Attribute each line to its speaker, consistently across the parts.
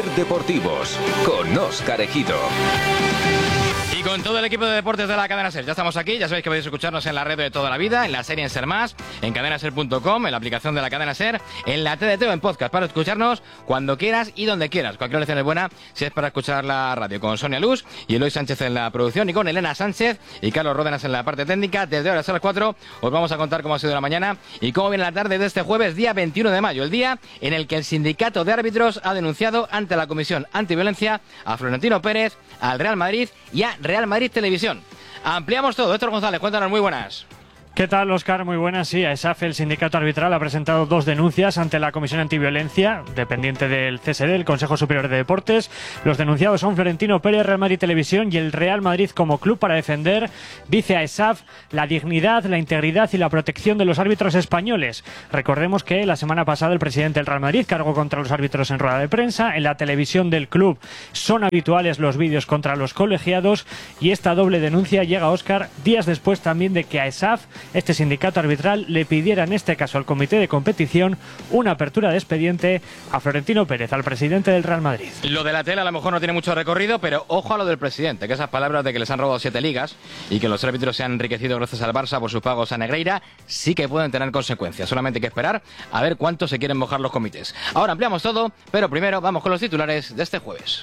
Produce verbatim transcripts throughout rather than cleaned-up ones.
Speaker 1: Deportivos con Óscar Ejido.
Speaker 2: Y con todo el equipo de deportes de la Cadena SER, ya estamos aquí, ya sabéis que podéis escucharnos en la red de toda la vida, en la serie en SER más, en cadena ser punto com, en la aplicación de la Cadena SER, en la T D T o en podcast, para escucharnos cuando quieras y donde quieras. Cualquier lección es buena si es para escuchar la radio, con Sonia Luz y Eloy Sánchez en la producción, y con Elena Sánchez y Carlos Ródenas en la parte técnica. Desde ahora hasta las cuatro os vamos a contar cómo ha sido la mañana y cómo viene la tarde de este jueves, día veintiuno de mayo, el día en el que el sindicato de árbitros ha denunciado ante la Comisión Antiviolencia a Florentino Pérez, al Real Madrid y a Real Madrid Televisión. Ampliamos todo. Héctor González, cuéntanos, muy buenas.
Speaker 3: ¿Qué tal, Óscar? Muy buenas. Sí, AESAF, el sindicato arbitral, ha presentado dos denuncias ante la Comisión Antiviolencia, dependiente del C S D, el Consejo Superior de Deportes. Los denunciados son Florentino Pérez, Real Madrid Televisión, y el Real Madrid como club, para defender, dice AESAF, la dignidad, la integridad y la protección de los árbitros españoles. Recordemos que la semana pasada el presidente del Real Madrid cargó contra los árbitros en rueda de prensa. En la televisión del club son habituales los vídeos contra los colegiados, y esta doble denuncia llega, Óscar, días después también de que AESAF, este sindicato arbitral, le pidiera en este caso al comité de competición una apertura de expediente a Florentino Pérez, al presidente del Real Madrid.
Speaker 2: Lo de la tele a lo mejor no tiene mucho recorrido, pero ojo a lo del presidente, que esas palabras de que les han robado siete ligas y que los árbitros se han enriquecido gracias al Barça por sus pagos a Negreira, sí que pueden tener consecuencias. Solamente hay que esperar a ver cuánto se quieren mojar los comités. Ahora ampliamos todo, pero primero vamos con los titulares de este jueves.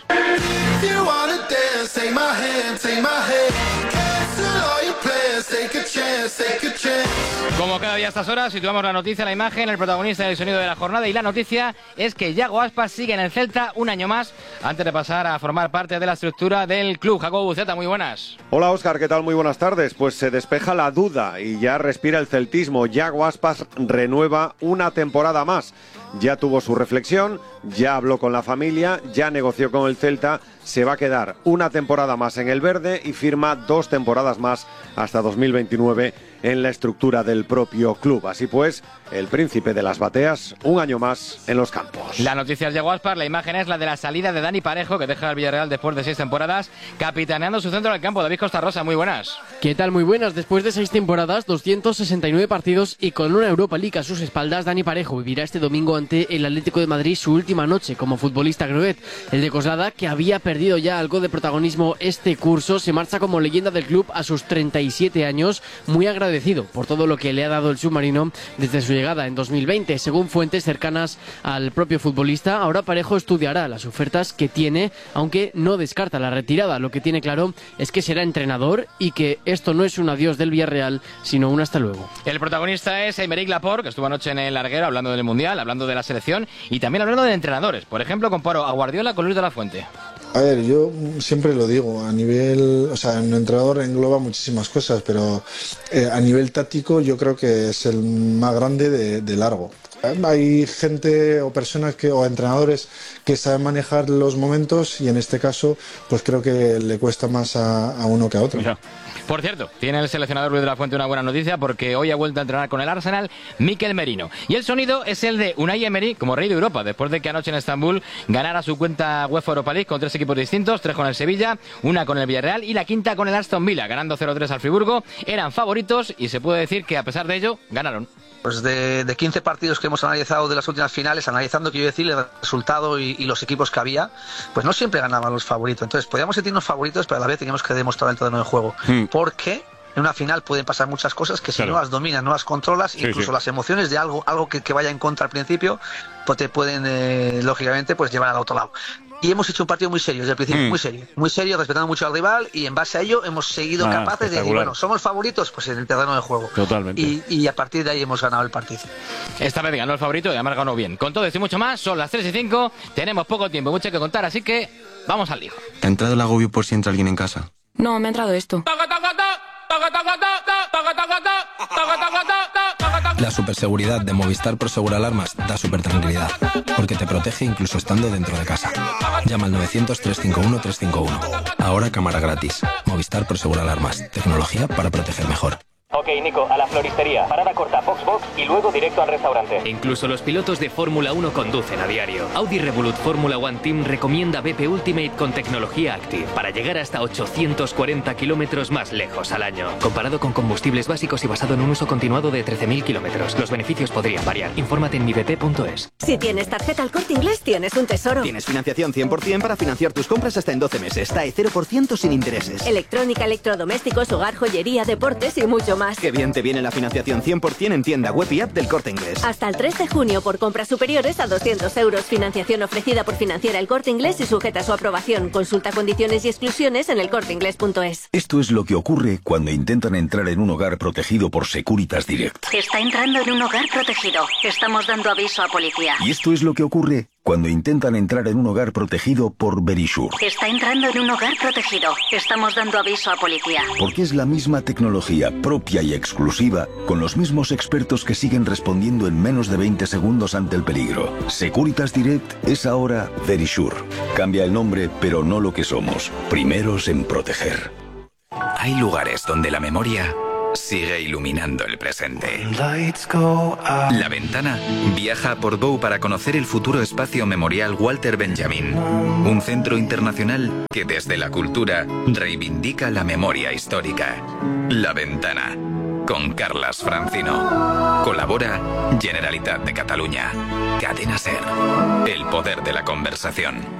Speaker 2: Como cada día a estas horas, situamos la noticia, la imagen, el protagonista y el sonido de la jornada, y la noticia es que Yago Aspas sigue en el Celta un año más antes de pasar a formar parte de la estructura del club. Jacobo Buceta, muy buenas.
Speaker 4: Hola Óscar, ¿qué tal? Muy buenas tardes. Pues se despeja la duda y ya respira el celtismo. Yago Aspas renueva una temporada más. Ya tuvo su reflexión, ya habló con la familia, ya negoció con el Celta, se va a quedar una temporada más en el verde y firma dos temporadas más hasta dos mil veintinueve en la estructura del propio club. Así pues, el príncipe de las bateas, un año más en los campos.
Speaker 2: La noticia es de Aspar, la imagen es la de la salida de Dani Parejo, que deja el Villarreal después de seis temporadas, capitaneando su centro del campo. David Costa Rosa, muy buenas.
Speaker 5: ¿Qué tal? Muy buenas. Después de seis temporadas, doscientos sesenta y nueve partidos y con una Europa League a sus espaldas, Dani Parejo vivirá este domingo ante el Atlético de Madrid su última noche como futbolista gruet. El de Coslada, que había perdido ya algo de protagonismo este curso, se marcha como leyenda del club a sus treinta y siete años, muy agradecido por todo lo que le ha dado el submarino desde su llegada en dos mil veinte. Según fuentes cercanas al propio futbolista, ahora Parejo estudiará las ofertas que tiene, aunque no descarta la retirada. Lo que tiene claro es que será entrenador y que esto no es un adiós del Villarreal, sino un hasta luego.
Speaker 2: El protagonista es Aymeric Laporte, que estuvo anoche en el larguero hablando del Mundial, hablando de la selección y también hablando de entrenadores. Por ejemplo, comparo a Guardiola con Luis de la Fuente.
Speaker 6: A ver, yo siempre lo digo, a nivel, o sea, un entrenador engloba muchísimas cosas, pero eh, a nivel táctico yo creo que es el más grande de, de largo. Hay gente o personas que o entrenadores que saben manejar los momentos y en este caso pues creo que le cuesta más a, a uno que a otro.
Speaker 2: Mira. Por cierto, tiene el seleccionador Luis de la Fuente una buena noticia porque hoy ha vuelto a entrenar con el Arsenal Mikel Merino. Y el sonido es el de Unai Emery como rey de Europa, después de que anoche en Estambul ganara su cuenta UEFA Europa League con tres equipos distintos, tres con el Sevilla, una con el Villarreal y la quinta con el Aston Villa, ganando cero tres al Friburgo. Eran favoritos y se puede decir que a pesar de ello, ganaron.
Speaker 7: Pues de, de quince partidos que hemos analizado de las últimas finales, analizando, quiero decir, el resultado y, y los equipos que había, pues no siempre ganaban los favoritos. Entonces, podíamos sentirnos favoritos, pero a la vez teníamos que demostrar el terreno de juego. Mm. Porque en una final pueden pasar muchas cosas que si claro. no las dominas, no las controlas, sí, incluso sí. las emociones de algo algo que, que vaya en contra al principio, pues te pueden, eh, lógicamente, pues llevar al otro lado. Y hemos hecho un partido muy serio desde el principio, mm. muy serio, muy serio, respetando mucho al rival, y en base a ello hemos seguido ah, capaces de decir, bueno, somos favoritos, pues en el terreno de juego.
Speaker 2: Totalmente.
Speaker 7: Y, y a partir de ahí hemos ganado el partido.
Speaker 2: Esta vez ganó el favorito y además ganó bien. Con todo esto y mucho más, son las tres y cinco, tenemos poco tiempo, mucho que contar, así que vamos al lío.
Speaker 8: ¿Te ha entrado el agobio por si entra alguien en casa?
Speaker 9: No, me ha entrado esto.
Speaker 8: La superseguridad de Movistar Prosegur Alarmas da super tranquilidad, porque te protege incluso estando dentro de casa. Llama al novecientos, trescientos cincuenta y uno, trescientos cincuenta y uno. Ahora cámara gratis. Movistar Prosegur Alarmas. Tecnología para proteger mejor.
Speaker 9: Ok, Nico, a la floristería. Parada corta, box box y luego directo al restaurante.
Speaker 10: Incluso los pilotos de Fórmula uno conducen a diario. Audi Revolut Fórmula One Team recomienda B P Ultimate con tecnología Active para llegar hasta ochocientos cuarenta kilómetros más lejos al año. Comparado con combustibles básicos y basado en un uso continuado de trece mil kilómetros. Los beneficios podrían variar. Infórmate en mi b p punto es.
Speaker 11: Si tienes tarjeta El Corte Inglés, tienes un tesoro.
Speaker 12: Tienes financiación cien por cien para financiar tus compras hasta en doce meses. T A E cero por ciento sin intereses.
Speaker 11: Electrónica, electrodomésticos, hogar, joyería, deportes y mucho más.
Speaker 12: Qué bien te viene la financiación cien por cien en tienda web y app del Corte Inglés.
Speaker 11: Hasta el tres de junio por compras superiores a doscientos euros. Financiación ofrecida por Financiera El Corte Inglés y sujeta a su aprobación. Consulta condiciones y exclusiones en el corte inglés punto es.
Speaker 13: Esto es lo que ocurre cuando intentan entrar en un hogar protegido por Securitas Direct.
Speaker 14: Está entrando en un hogar protegido. Estamos dando aviso a policía.
Speaker 13: Y esto es lo que ocurre cuando intentan entrar en un hogar protegido por Verisure.
Speaker 14: Está entrando en un hogar protegido. Estamos dando aviso a policía.
Speaker 13: Porque es la misma tecnología propia y exclusiva, con los mismos expertos que siguen respondiendo en menos de veinte segundos ante el peligro. Securitas Direct es ahora Verisure. Cambia el nombre, pero no lo que somos. Primeros en proteger.
Speaker 15: Hay lugares donde la memoria sigue iluminando el presente. La Ventana viaja a Portbou para conocer el futuro espacio memorial Walter Benjamin, un centro internacional que desde la cultura reivindica la memoria histórica. La Ventana, con Carlas Francino. Colabora Generalitat de Catalunya. Cadena SER, el poder de la conversación.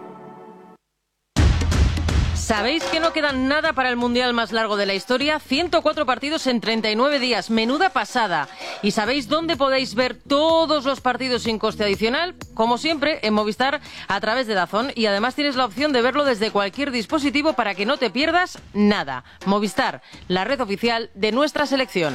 Speaker 16: ¿Sabéis que no queda nada para el mundial más largo de la historia? ciento cuatro partidos en treinta y nueve días. Menuda pasada. ¿Y sabéis dónde podéis ver todos los partidos sin coste adicional? Como siempre, en Movistar a través de DAZN. Y además tienes la opción de verlo desde cualquier dispositivo para que no te pierdas nada. Movistar, la red oficial de nuestra selección.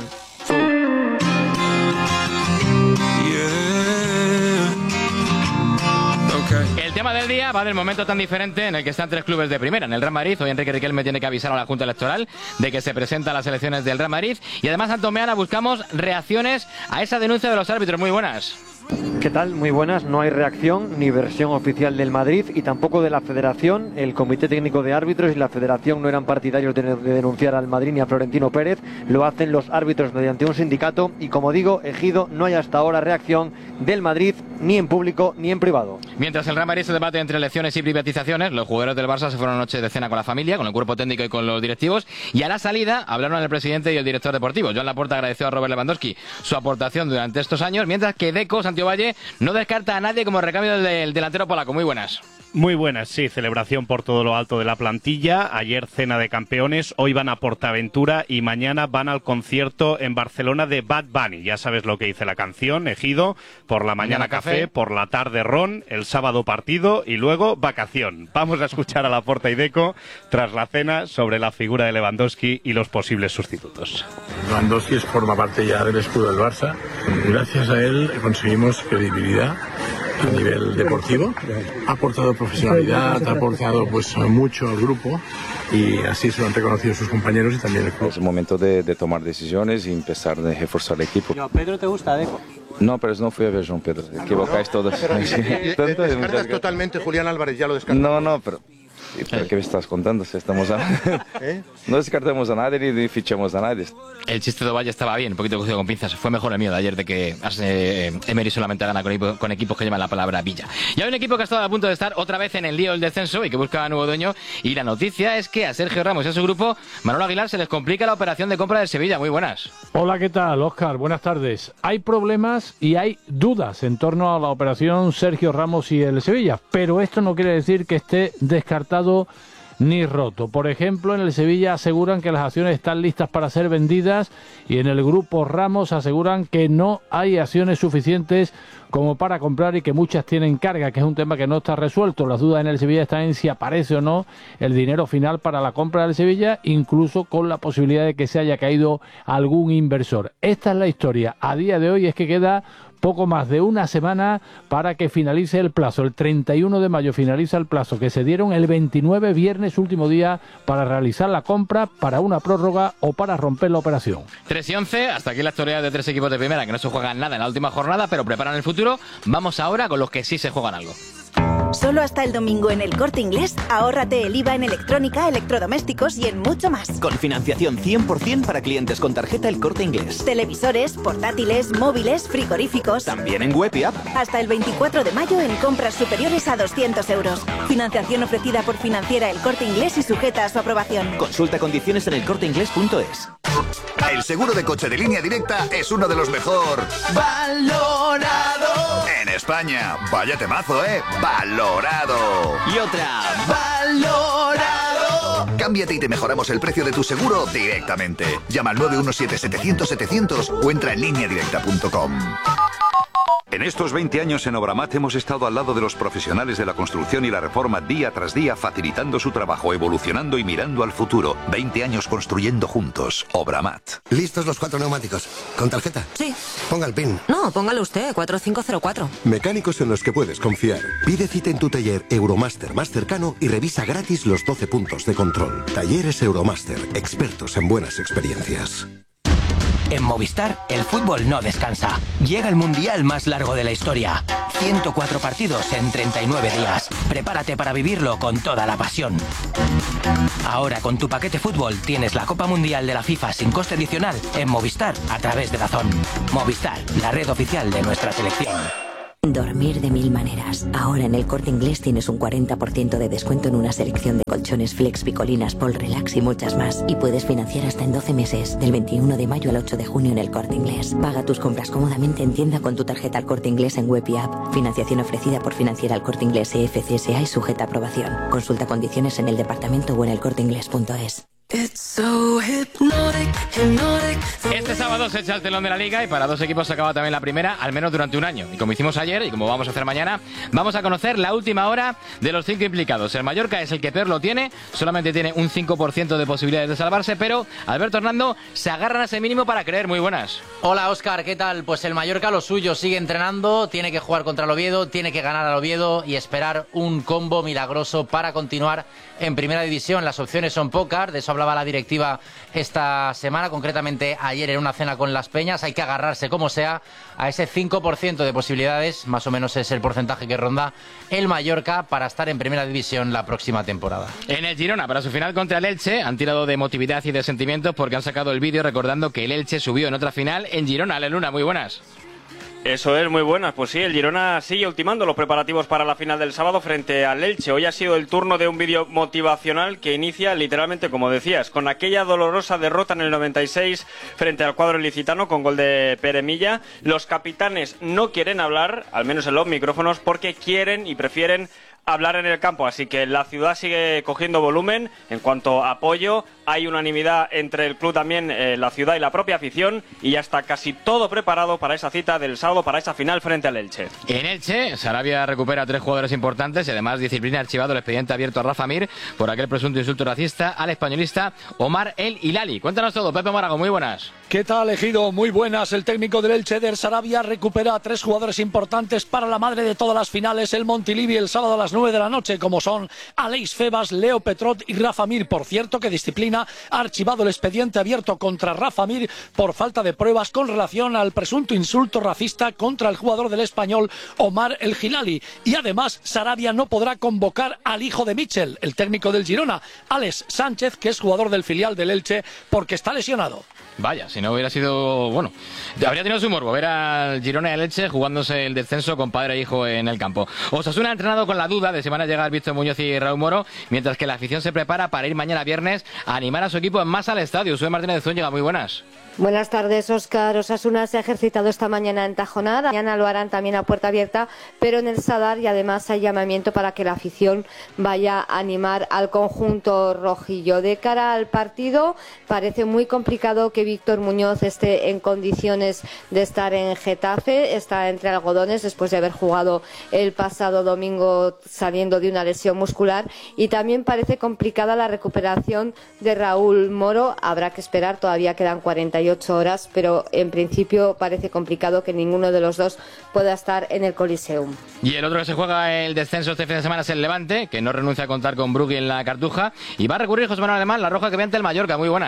Speaker 2: El tema del día va del momento tan diferente en el que están tres clubes de primera. En el Real Madrid, hoy Enrique Riquelme tiene que avisar a la Junta Electoral de que se presentan las elecciones del Real Madrid. Y además, Antón Meana, buscamos reacciones a esa denuncia de los árbitros. Muy buenas.
Speaker 17: ¿Qué tal? Muy buenas. No hay reacción ni versión oficial del Madrid y tampoco de la Federación. El Comité Técnico de Árbitros y la Federación no eran partidarios de, de denunciar al Madrid ni a Florentino Pérez. Lo hacen los árbitros mediante un sindicato y, como digo, Ejido, no hay hasta ahora reacción del Madrid ni en público ni en privado.
Speaker 2: Mientras el Real Madrid se debate entre elecciones y privatizaciones, los jugadores del Barça se fueron anoche de cena con la familia, con el cuerpo técnico y con los directivos, y a la salida hablaron el presidente y el director deportivo. Joan Laporta agradeció a Robert Lewandowski su aportación durante estos años, mientras que Deco Santiovalle no descarta a nadie como recambio del delantero polaco. Muy buenas.
Speaker 18: Muy buenas, sí, celebración por todo lo alto de la plantilla, ayer cena de campeones, hoy van a Portaventura y mañana van al concierto en Barcelona de Bad Bunny. Ya sabes lo que dice la canción, Ejido, por la mañana, mañana café, café, por la tarde ron, el sábado partido y luego vacación. Vamos a escuchar a Laporta y Deco tras la cena sobre la figura de Lewandowski y los posibles sustitutos.
Speaker 19: Lewandowski forma parte ya del escudo del Barça. Gracias a él conseguimos credibilidad a nivel deportivo, ha aportado profesionalidad, ha aportado pues mucho al grupo y así se lo han reconocido sus compañeros y también el club.
Speaker 20: Es el momento de, de tomar decisiones y empezar a reforzar el equipo.
Speaker 21: ¿Pedro te gusta, Deco?
Speaker 20: No, pero no fui a ver Joan Pedro, equivocáis todos.
Speaker 21: Pero, eh, eh, ¿Descartas totalmente Julián Álvarez? Ya lo descartas.
Speaker 20: No, no, pero... ¿Pero qué me estás contando? Si estamos a... ¿Eh? No descartemos a nadie ni fichemos a nadie.
Speaker 2: El chiste de Ovalle estaba bien, un poquito cogido con pinzas. Fue mejor el mío de ayer de que eh, Emery solamente gana con, con equipos que llevan la palabra Villa. Y hay un equipo que ha estado a punto de estar otra vez en el lío del descenso y que busca a nuevo dueño. Y la noticia es que a Sergio Ramos y a su grupo, Manolo Aguilar, se les complica la operación de compra del Sevilla. Muy buenas.
Speaker 22: Hola, ¿qué tal, Óscar? Buenas tardes. Hay problemas y hay dudas en torno a la operación Sergio Ramos y el Sevilla, pero esto no quiere decir que esté descartado ni roto. Por ejemplo, en el Sevilla aseguran que las acciones están listas para ser vendidas y en el grupo Ramos aseguran que no hay acciones suficientes como para comprar y que muchas tienen carga, que es un tema que no está resuelto. Las dudas en el Sevilla están en si aparece o no el dinero final para la compra del Sevilla, incluso con la posibilidad de que se haya caído algún inversor. Esta es la historia. A día de hoy es que queda poco más de una semana para que finalice el plazo. El treinta y uno de mayo finaliza el plazo que se dieron el veintinueve, viernes, último día, para realizar la compra, para una prórroga o para romper la operación.
Speaker 2: tres y once, hasta aquí la historia de tres equipos de primera que no se juegan nada en la última jornada, pero preparan el futuro. Vamos ahora con los que sí se juegan algo.
Speaker 1: Solo hasta el domingo en El Corte Inglés, ahórrate el I V A en electrónica, electrodomésticos y en mucho más.
Speaker 12: Con financiación cien por ciento para clientes con tarjeta El Corte Inglés.
Speaker 1: Televisores, portátiles, móviles, frigoríficos.
Speaker 12: También en web y app.
Speaker 1: Hasta el veinticuatro de mayo en compras superiores a doscientos euros. Financiación ofrecida por Financiera El Corte Inglés y sujeta a su aprobación.
Speaker 12: Consulta condiciones en elcorteinglés punto es.
Speaker 3: El seguro de coche de Línea Directa es uno de los mejor
Speaker 12: valorado
Speaker 3: en España. Vaya temazo, ¿eh? Valorado.
Speaker 12: Y otra, valorado.
Speaker 3: Cámbiate y te mejoramos el precio de tu seguro directamente. Llama al nueve uno siete, setecientos, setecientos o entra en línea directa punto com.
Speaker 23: En estos veinte años en Obramat hemos estado al lado de los profesionales de la construcción y la reforma día tras día, facilitando su trabajo, evolucionando y mirando al futuro. veinte años construyendo juntos. Obramat.
Speaker 24: ¿Listos los cuatro neumáticos? ¿Con tarjeta?
Speaker 25: Sí.
Speaker 24: Ponga el PIN.
Speaker 25: No, póngalo usted, cuatro cinco cero cuatro.
Speaker 24: Mecánicos en los que puedes confiar. Pide cita en tu taller Euromaster más cercano y revisa gratis los doce puntos de control. Talleres Euromaster, expertos en buenas experiencias.
Speaker 26: En Movistar, el fútbol no descansa. Llega el mundial más largo de la historia. ciento cuatro partidos en treinta y nueve días. Prepárate para vivirlo con toda la pasión. Ahora con tu paquete fútbol tienes la Copa Mundial de la FIFA sin coste adicional en Movistar a través de DAZN. Movistar, la red oficial de nuestra selección.
Speaker 27: Dormir de mil maneras. Ahora en El Corte Inglés tienes un cuarenta por ciento de descuento en una selección de colchones Flex, Picolinas, Pol Relax y muchas más. Y puedes financiar hasta en doce meses, del veintiuno de mayo al ocho de junio en El Corte Inglés. Paga tus compras cómodamente en tienda con tu tarjeta El Corte Inglés en web y app. Financiación ofrecida por Financiera El Corte Inglés E F C S A y sujeta a aprobación. Consulta condiciones en el departamento o en elcorteinglés punto es.
Speaker 2: So hypnotic, hypnotic. Este sábado se echa el telón de la Liga y para dos equipos se acaba también la primera, al menos durante un año. Y como hicimos ayer y como vamos a hacer mañana, vamos a conocer la última hora de los cinco implicados. El Mallorca es el que peor lo tiene, solamente tiene un cinco por ciento de posibilidades de salvarse, pero Alberto Hernando se agarran a ese mínimo para creer. Muy buenas.
Speaker 28: Hola Óscar, ¿qué tal? Pues el Mallorca lo suyo, sigue entrenando, tiene que jugar contra el Oviedo, tiene que ganar al Oviedo y esperar un combo milagroso para continuar en Primera División. Las opciones son pocas, de eso hablaba la directiva esta semana, concretamente ayer en una cena con Las Peñas. Hay que agarrarse como sea a ese cinco por ciento de posibilidades, más o menos es el porcentaje que ronda el Mallorca para estar en Primera División la próxima temporada.
Speaker 2: En el Girona, para su final contra el Elche, han tirado de emotividad y de sentimientos porque han sacado el vídeo recordando que el Elche subió en otra final en Girona. Ale Luna, muy buenas.
Speaker 29: Eso es, muy buenas. Pues sí, el Girona sigue ultimando los preparativos para la final del sábado frente al Elche. Hoy ha sido el turno de un vídeo motivacional que inicia literalmente, como decías, con aquella dolorosa derrota en el noventa y seis frente al cuadro ilicitano con gol de Pere Milla. Los capitanes no quieren hablar, al menos en los micrófonos, porque quieren y prefieren hablar en el campo, así que la ciudad sigue cogiendo volumen en cuanto a apoyo. Hay unanimidad entre el club también, eh, la ciudad y la propia afición, y ya está casi todo preparado para esa cita del sábado, para esa final frente al Elche.
Speaker 2: En Elche, Sarabia recupera a tres jugadores importantes y además disciplina archivado el expediente abierto a Rafa Mir por aquel presunto insulto racista al españolista Omar El Hilali. Cuéntanos todo, Pepe Morago, muy buenas.
Speaker 30: ¿Qué tal, Ejido? Muy buenas. El técnico del Elche, Der Sarabia, recupera a tres jugadores importantes para la madre de todas las finales, el Montilivi, el sábado a las nueve de la noche, como son Aleix Febas, Leo Petrot y Rafa Mir. Por cierto, que disciplina ha archivado el expediente abierto contra Rafa Mir por falta de pruebas con relación al presunto insulto racista contra el jugador del Español Omar El Hilali. Y además, Sarabia no podrá convocar al hijo de Michel, el técnico del Girona, Alex Sánchez, que es jugador del filial del Elche, porque está lesionado.
Speaker 2: Vaya, si no hubiera sido... Bueno, habría tenido su morbo ver al Girona y al Elche jugándose el descenso con padre e hijo en el campo. Osasuna ha entrenado con la duda de si van a llegar Víctor Muñoz y Raúl Moro, mientras que la afición se prepara para ir mañana viernes a animar a su equipo en masa al estadio. Soy Martínez de Zúñiga, muy buenas.
Speaker 31: Buenas tardes, Óscar. Osasuna se ha ejercitado esta mañana en Tajonar. Mañana lo harán también a puerta abierta, pero en el Sadar, y además hay llamamiento para que la afición vaya a animar al conjunto rojillo. De cara al partido, parece muy complicado que Víctor Muñoz esté en condiciones de estar en Getafe. Está entre algodones después de haber jugado el pasado domingo saliendo de una lesión muscular, y también parece complicada la recuperación de Raúl Moro. Habrá que esperar, todavía quedan cuarenta y ocho horas, pero en principio parece complicado que ninguno de los dos pueda estar en el Coliseum.
Speaker 2: Y el otro que se juega el descenso este fin de semana es el Levante, que no renuncia a contar con Brugui en la Cartuja, y va a recurrir José Manuel Alemán, la roja que ve ante el Mallorca. Muy buenas.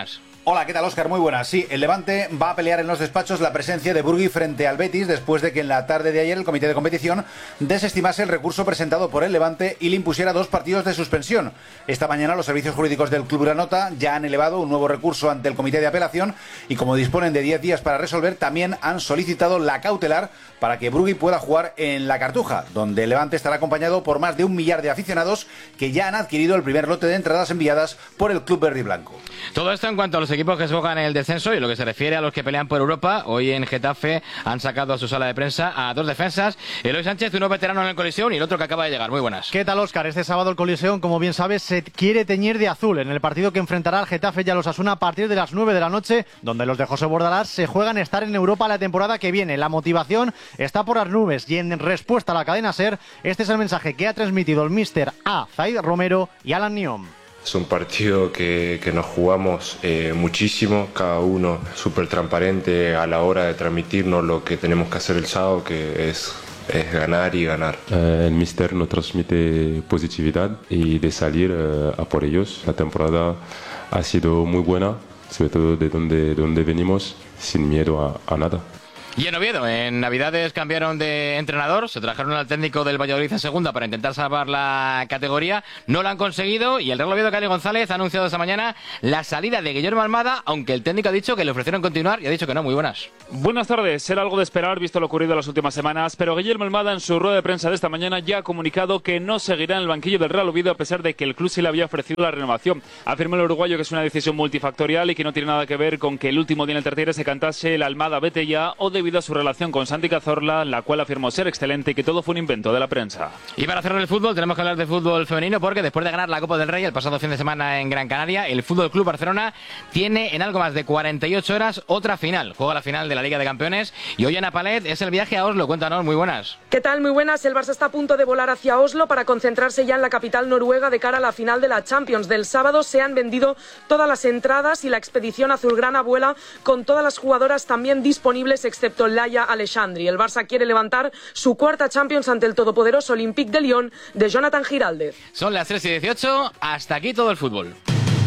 Speaker 4: Hola, ¿qué tal, Óscar? Muy buenas. Sí, el Levante va a pelear en los despachos la presencia de Burgui frente al Betis después de que en la tarde de ayer el comité de competición desestimase el recurso presentado por el Levante y le impusiera dos partidos de suspensión. Esta mañana los servicios jurídicos del Club Granota ya han elevado un nuevo recurso ante el comité de apelación y como disponen de diez días para resolver, también han solicitado la cautelar para que Burgui pueda jugar en la Cartuja, donde el Levante estará acompañado por más de un millar de aficionados que ya han adquirido el primer lote de entradas enviadas por el Club Verde y Blanco.
Speaker 2: Todo esto en cuanto a los equipos que se juegan en el descenso y lo que se refiere a los que pelean por Europa. Hoy en Getafe han sacado a su sala de prensa a dos defensas, Eloy Sánchez, uno veterano en el Coliseum y el otro que acaba de llegar. Muy buenas.
Speaker 5: ¿Qué tal, Óscar? Este sábado el Coliseum, como bien sabes, se quiere teñir de azul en el partido que enfrentará al Getafe y a los Osasuna a partir de las nueve de la noche, donde los de José Bordalás se juegan estar en Europa la temporada que viene. La motivación está por las nubes y en respuesta a la cadena SER, este es el mensaje que ha transmitido el míster A. Zaid Romero y Alan Niom.
Speaker 6: Es un partido que, que nos jugamos eh, muchísimo, cada uno súper transparente a la hora de transmitirnos lo que tenemos que hacer el sábado, que es, es ganar y ganar.
Speaker 7: Eh, el míster nos transmite positividad y de salir eh, a por ellos. La temporada ha sido muy buena, sobre todo de donde, de donde venimos, sin miedo a, a nada.
Speaker 2: Y en Oviedo, en Navidades cambiaron de entrenador, se trajeron al técnico del Valladolid en segunda para intentar salvar la categoría, no lo han conseguido y el Real Oviedo, Cali González, ha anunciado esta mañana la salida de Guillermo Almada, aunque el técnico ha dicho que le ofrecieron continuar y ha dicho que no. Muy buenas.
Speaker 8: Buenas tardes, era algo de esperar visto lo ocurrido en las últimas semanas, pero Guillermo Almada en su rueda de prensa de esta mañana ya ha comunicado que no seguirá en el banquillo del Real Oviedo a pesar de que el club sí le había ofrecido la renovación. Afirmó el uruguayo que es una decisión multifactorial y que no tiene nada que ver con que el último día en el Tertiere se cantase el Almada vete ya o debido a su relación con Santi Cazorla, la cual afirmó ser excelente y que todo fue un invento de la prensa.
Speaker 2: Y para cerrar el fútbol, tenemos que hablar de fútbol femenino porque después de ganar la Copa del Rey el pasado fin de semana en Gran Canaria, el Fútbol Club Barcelona tiene en algo más de cuarenta y ocho horas otra final. Juega la final de la Liga de Campeones y hoy Ana Palet es el viaje a Oslo. Cuéntanos, muy buenas.
Speaker 9: ¿Qué tal? Muy buenas. El Barça está a punto de volar hacia Oslo para concentrarse ya en la capital noruega de cara a la final de la Champions. Del sábado se han vendido todas las entradas y la expedición azulgrana vuela con todas las jugadoras también disponibles excepto Laia Alexandri. El Barça quiere levantar su cuarta Champions ante el todopoderoso Olympique de Lyon de Jonathan Giraldez.
Speaker 2: Son las tres y dieciocho, hasta aquí todo el fútbol.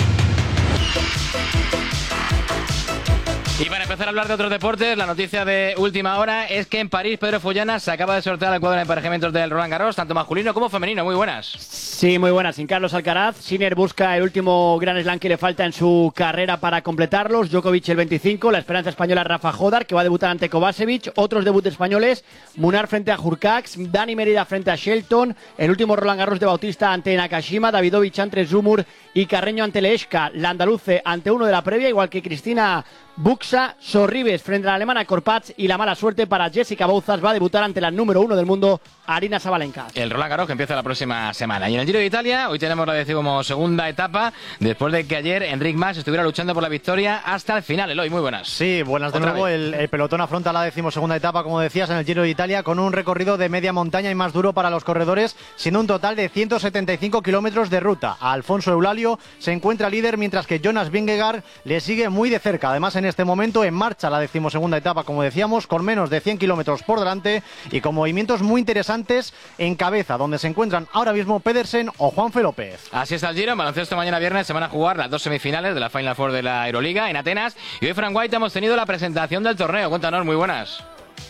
Speaker 2: Y para empezar a hablar de otros deportes, la noticia de última hora es que en París Pedro Follana se acaba de sortear el cuadro de emparejamientos del Roland Garros, tanto masculino como femenino. Muy buenas.
Speaker 10: Sí, muy buenas. Sin Carlos Alcaraz, Sinner busca el último Grand Slam que le falta en su carrera para completarlos. Djokovic el veinticinco, la esperanza española Rafa Jodar, que va a debutar ante Kovacevic. Otros debuts españoles, Munar frente a Hurkacz, Dani Merida frente a Shelton, el último Roland Garros de Bautista ante Nakashima, Davidovich ante Zumur y Carreño ante Leeshka, la andaluce ante uno de la previa, igual que Cristina Buxa, Sorribes frente a la alemana Korpatz y la mala suerte para Jessica Bouzas, va a debutar ante la número uno del mundo, Arina Sabalenka.
Speaker 2: El Roland Garros que empieza la próxima semana. Y en el Giro de Italia, hoy tenemos la decimosegunda etapa, después de que ayer Enric Mas estuviera luchando por la victoria hasta el final. Eloy, muy buenas.
Speaker 5: Sí, buenas de nuevo. El, el pelotón afronta la decimosegunda etapa, como decías, en el Giro de Italia, con un recorrido de media montaña y más duro para los corredores, siendo un total de ciento setenta y cinco kilómetros de ruta. Alfonso Eulalio se encuentra líder, mientras que Jonas Vingegaard le sigue muy de cerca. Además, en este momento en marcha la decimosegunda etapa, como decíamos, con menos de cien kilómetros por delante y con movimientos muy interesantes en cabeza, donde se encuentran ahora mismo Pedersen o Juanfe López.
Speaker 2: Así está el Giro. En baloncesto mañana viernes se van a jugar las dos semifinales de la Final Four de la Euroliga en Atenas y hoy, Frank White, hemos tenido la presentación del torneo. Cuéntanos, muy buenas.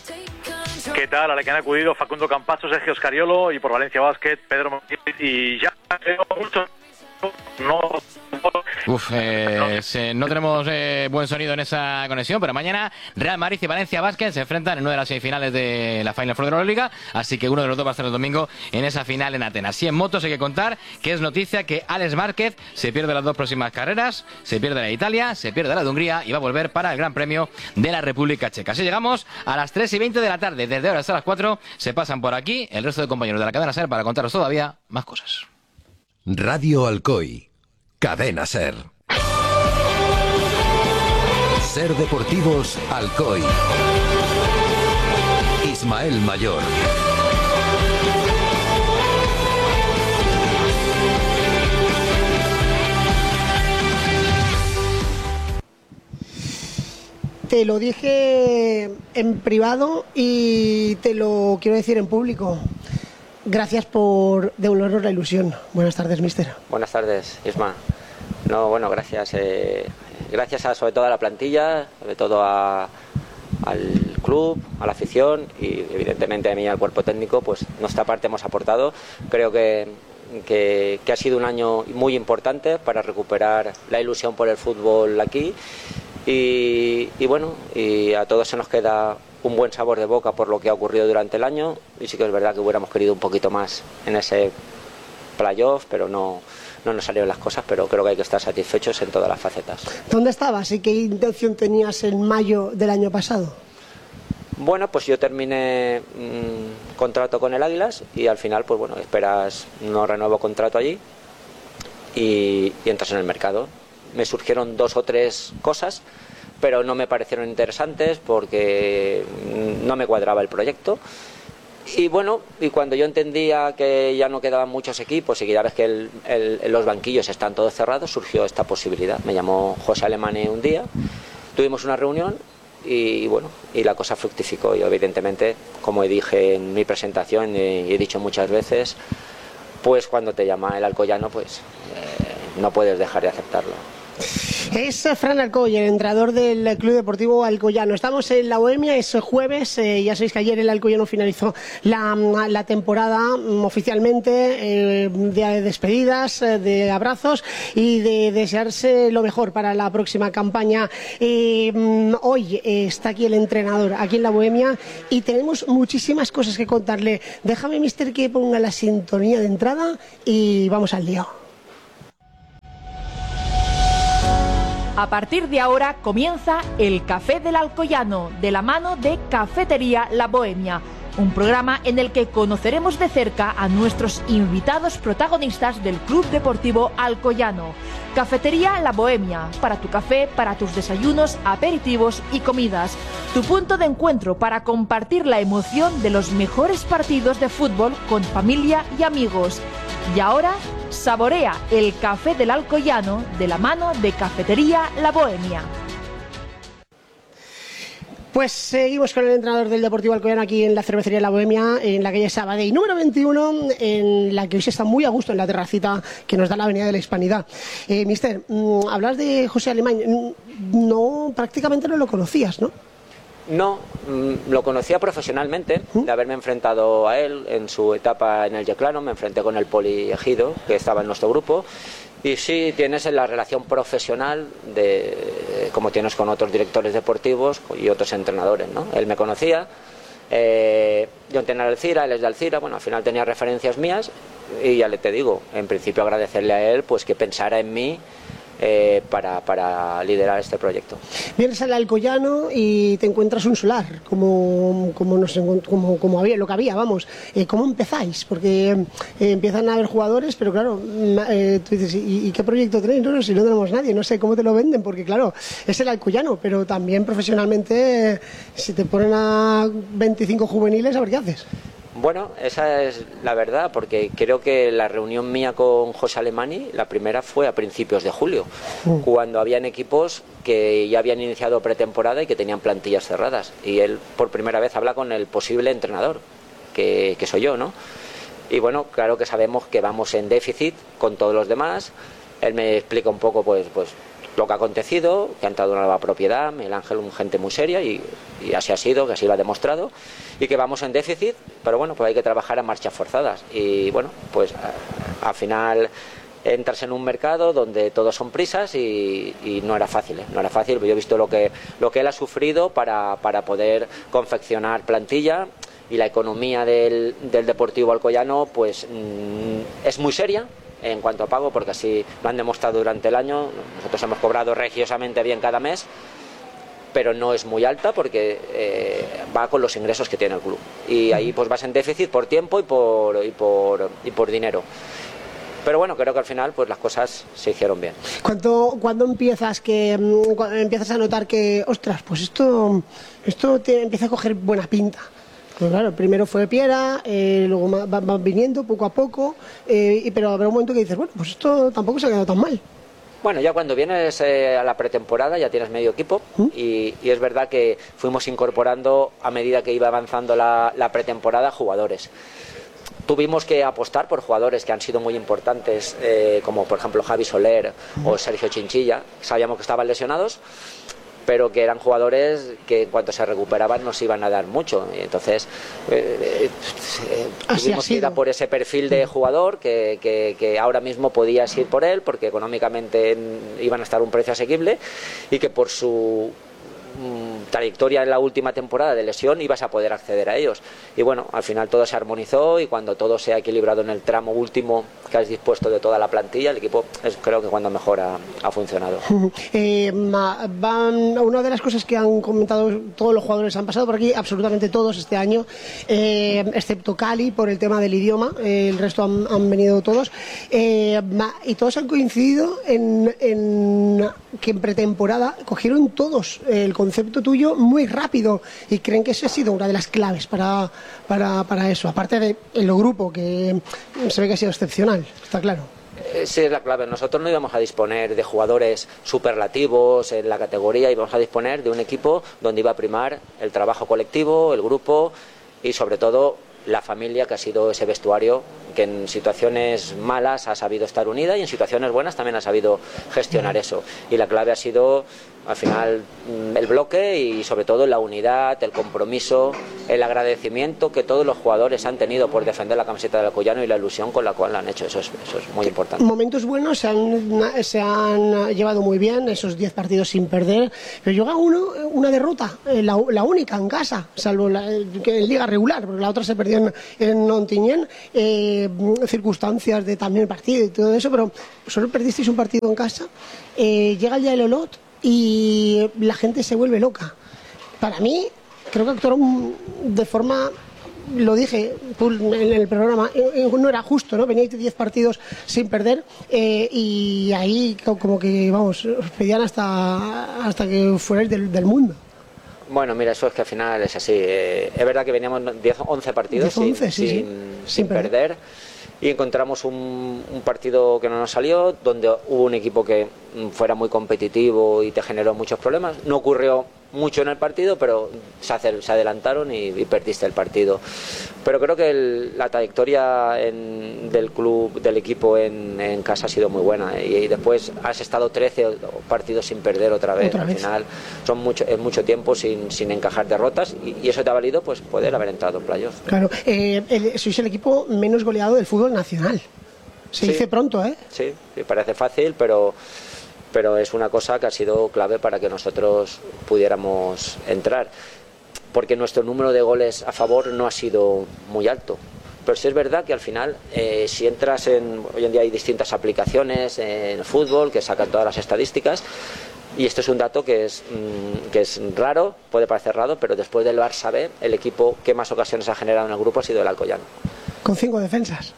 Speaker 11: ¿Qué tal? A la que han acudido Facundo Campazzo, Sergio Scariolo y por Valencia Basket, Pedro Martínez y ya creo mucho. No.
Speaker 2: Uf, eh, se, no tenemos eh, buen sonido en esa conexión, pero mañana Real Madrid y Valencia Basket se enfrentan en una de las semifinales de la Final Four de la Euroliga, así que uno de los dos va a estar el domingo en esa final en Atenas. Y en motos hay que contar que es noticia que Alex Márquez se pierde las dos próximas carreras, se pierde la de Italia, se pierde la de Hungría y va a volver para el Gran Premio de la República Checa. Así llegamos a las tres y veinte de la tarde, desde ahora hasta las cuatro se pasan por aquí el resto de compañeros de la cadena SER para contaros todavía más cosas.
Speaker 24: Radio Alcoy, Cadena SER. SER Deportivos Alcoy. Ismael Mayor.
Speaker 13: Te lo dije en privado y te lo quiero decir en público. Gracias por devolvernos la ilusión. Buenas tardes, mister.
Speaker 14: Buenas tardes, Isma. No, bueno, gracias. Eh,
Speaker 1: gracias a, sobre todo a la plantilla, sobre todo a, al club, a la afición y evidentemente a mí y al cuerpo técnico, pues nuestra parte hemos aportado. Creo que, que, que ha sido un año muy importante para recuperar la ilusión por el fútbol aquí y, y bueno, y a todos se nos queda un buen sabor de boca por lo que ha ocurrido durante el año y sí que es verdad que hubiéramos querido un poquito más en ese playoff, pero no, no nos salieron las cosas, pero creo que hay que estar satisfechos en todas las facetas.
Speaker 13: ¿Dónde estabas y qué intención tenías en mayo del año pasado?
Speaker 1: Bueno, pues yo terminé mmm, contrato con el Águilas y al final, pues bueno, esperas no renuevo contrato allí y, y entras en el mercado. Me surgieron dos o tres cosas, pero no me parecieron interesantes porque no me cuadraba el proyecto. Y bueno, y cuando yo entendía que ya no quedaban muchos equipos y que ya ves que el, el, los banquillos están todos cerrados, surgió esta posibilidad. Me llamó José Alemany un día, tuvimos una reunión y bueno, y la cosa fructificó. Y evidentemente, como dije en mi presentación y he dicho muchas veces, pues cuando te llama el Alcoyano, pues eh, no puedes dejar de aceptarlo.
Speaker 13: Es Fran Alcoy, el entrenador del Club Deportivo Alcoyano. Estamos en la Bohemia, es jueves, eh, ya sabéis que ayer el Alcoyano finalizó la, la temporada um, oficialmente, eh, de despedidas, eh, de abrazos y de desearse lo mejor para la próxima campaña. Eh, um, hoy eh, está aquí el entrenador, aquí en la Bohemia, y tenemos muchísimas cosas que contarle. Déjame, mister, que ponga la sintonía de entrada y vamos al lío.
Speaker 12: A partir de ahora comienza el Café del Alcoyano, de la mano de Cafetería La Bohemia, un programa en el que conoceremos de cerca a nuestros invitados protagonistas del Club Deportivo Alcoyano. Cafetería La Bohemia, para tu café, para tus desayunos, aperitivos y comidas. Tu punto de encuentro para compartir la emoción de los mejores partidos de fútbol con familia y amigos. Y ahora, saborea el Café del Alcoyano de la mano de Cafetería La Bohemia.
Speaker 13: Pues seguimos con el entrenador del Deportivo Alcoyano aquí en la cervecería La Bohemia, en la calle Sabadell número veintiuno, en la que hoy se está muy a gusto en la terracita que nos da la Avenida de la Hispanidad. Eh, mister, mmm, hablas de José Alemany, no, prácticamente no lo conocías, ¿no?
Speaker 1: No, lo conocía profesionalmente, de haberme enfrentado a él en su etapa en el Yeclano, me enfrenté con el Poli Ejido, que estaba en nuestro grupo, y sí tienes la relación profesional de como tienes con otros directores deportivos y otros entrenadores, ¿no? Él me conocía, eh, yo entrené al Alcira, él es de Alcira, bueno, al final tenía referencias mías y ya le te digo, en principio agradecerle a él pues que pensara en mí Eh, para, para liderar este proyecto.
Speaker 13: Vienes al Alcoyano y te encuentras un solar, como, como, nos, como, como había, lo que había, vamos. Eh, ¿Cómo empezáis? Porque eh, empiezan a haber jugadores, pero claro, eh, tú dices, ¿y, ¿y qué proyecto tenéis? No, no, si no tenemos nadie, no sé cómo te lo venden, porque claro, es el Alcoyano, pero también profesionalmente, eh, si te ponen a veinticinco juveniles, a ver qué haces.
Speaker 1: Bueno, esa es la verdad, porque creo que la reunión mía con José Alemany, la primera fue a principios de julio, mm. cuando habían equipos que ya habían iniciado pretemporada y que tenían plantillas cerradas. Y él por primera vez habla con el posible entrenador, que, que soy yo, ¿no? Y bueno, claro que sabemos que vamos en déficit con todos los demás. Él me explica un poco, pues, pues lo que ha acontecido, que ha entrado una nueva propiedad, Miguel Ángel, un gente muy seria y, y así ha sido, que así lo ha demostrado, y que vamos en déficit, pero bueno, pues hay que trabajar a marchas forzadas y bueno, pues al final entras en un mercado donde todos son prisas y, y no era fácil, ¿eh? no era fácil, yo he visto lo que, lo que él ha sufrido para, para poder confeccionar plantilla y la economía del, del Deportivo Alcoyano pues mmm, es muy seria en cuanto a pago, porque así lo han demostrado durante el año. Nosotros hemos cobrado religiosamente bien cada mes, pero no es muy alta porque eh, va con los ingresos que tiene el club y ahí pues vas en déficit por tiempo y por, y por, y por dinero. Pero bueno, creo que al final pues las cosas se hicieron bien.
Speaker 13: ¿Cuándo, ¿cuándo empiezas que cuando empiezas a notar que, ostras, pues esto, esto te empieza a coger buena pinta? Pues claro, primero fue Piera, eh, luego van va viniendo poco a poco, eh, pero habrá un momento que dices, bueno, pues esto tampoco se ha quedado tan mal.
Speaker 1: Bueno, ya cuando vienes eh, a la pretemporada ya tienes medio equipo ¿Mm? y, y es verdad que fuimos incorporando a medida que iba avanzando la, la pretemporada jugadores. tuvimos que apostar por jugadores que han sido muy importantes, eh, como por ejemplo Javi Soler o Sergio Chinchilla. Sabíamos que estaban lesionados, pero que eran jugadores que en cuanto se recuperaban nos iban a dar mucho. Y entonces eh, eh, tuvimos que ir a por ese perfil de jugador que, que, que ahora mismo podías ir por él porque económicamente iban a estar a un precio asequible y que por su trayectoria en la última temporada de lesión ibas a poder acceder a ellos. Y bueno, al final todo se armonizó y cuando todo se ha equilibrado en el tramo último que has dispuesto de toda la plantilla, el equipo es creo que cuando mejor ha, ha funcionado.
Speaker 13: Eh, van, una de las cosas que han comentado todos los jugadores, han pasado por aquí, absolutamente todos este año, eh, excepto Cali por el tema del idioma, eh, el resto han, han venido todos, eh, y todos han coincidido en, en que en pretemporada cogieron todos el concepto tuyo muy rápido y creen que eso ha sido una de las claves para, para, para eso, aparte de el grupo que se ve que ha sido excepcional, está claro.
Speaker 1: Sí, es la clave. Nosotros no íbamos a disponer de jugadores superlativos en la categoría, íbamos a disponer de un equipo donde iba a primar el trabajo colectivo, el grupo y sobre todo la familia, que ha sido ese vestuario que en situaciones malas ha sabido estar unida y en situaciones buenas también ha sabido gestionar eso. Y la clave ha sido al final el bloque y sobre todo la unidad, el compromiso, el agradecimiento que todos los jugadores han tenido por defender la camiseta del Alcoyano y la ilusión con la cual la han hecho. Eso es, eso es muy importante.
Speaker 13: Momentos buenos se han, se han llevado muy bien, esos diez partidos sin perder, pero llega uno, una derrota, la, la única en casa, salvo la, que en liga regular, porque la otra se perdió en, en Ontinyent, eh, circunstancias de también el partido y todo eso, pero solo perdisteis un partido en casa, eh, llega el día del Olot y la gente se vuelve loca. Para mí, creo que actuaron de forma, lo dije en el programa, no era justo, ¿no? Veníais de diez partidos sin perder eh, y ahí como que, vamos, os pedían hasta, hasta que fuerais del, del mundo.
Speaker 1: Bueno, mira, eso es que al final es así. Eh, es verdad que veníamos diez, once partidos
Speaker 13: diez, once,
Speaker 1: sin,
Speaker 13: sí,
Speaker 1: sin,
Speaker 13: sí.
Speaker 1: sin,
Speaker 13: sin
Speaker 1: perder.
Speaker 13: perder.
Speaker 1: Y encontramos un, un partido que no nos salió, donde hubo un equipo que fuera muy competitivo y te generó muchos problemas. No ocurrió mucho en el partido, pero se, hace, se adelantaron y, y perdiste el partido. Pero creo que el, la trayectoria en, del club, del equipo en, en casa ha sido muy buena. Y, y después has estado trece partidos sin perder otra vez.
Speaker 13: ¿Otra
Speaker 1: Al
Speaker 13: vez?
Speaker 1: final son mucho, es mucho tiempo sin, sin encajar derrotas y, y eso te ha valido pues poder haber entrado en playoff.
Speaker 13: Claro, eh, el, sois el equipo menos goleado del fútbol nacional. Se
Speaker 1: Sí.
Speaker 13: dice pronto, ¿eh?
Speaker 1: Sí, sí, parece fácil, pero, pero es una cosa que ha sido clave para que nosotros pudiéramos entrar. Porque nuestro número de goles a favor no ha sido muy alto. Pero sí es verdad que al final, eh, si entras en... Hoy en día hay distintas aplicaciones en el fútbol que sacan todas las estadísticas. Y esto es un dato que es, mmm, que es raro, puede parecer raro, pero después del Barça B, el equipo que más ocasiones ha generado en el grupo ha sido el Alcoyano.
Speaker 13: Con cinco defensas.